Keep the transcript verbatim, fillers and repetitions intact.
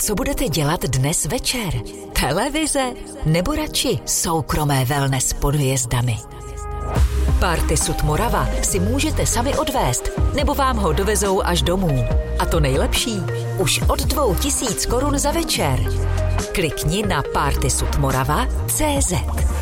Co budete dělat dnes večer? Televize? Nebo radši soukromé wellness pod hvězdami? Party Sud Morava si můžete sami odvést, nebo vám ho dovezou až domů. A to nejlepší? Už od dvou tisíc korun za večer. Klikni na party sud morava tečka cé zet.